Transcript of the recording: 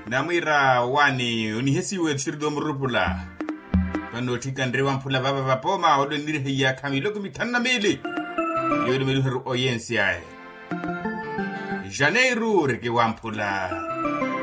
Namwira wani unihesiwe tsirido mrupula. Pano tikandre wampula baba vapoma odo nirhiya kamilo kumitana mili. Yodo miluheru oyensi ae. Janeiro reke wampula.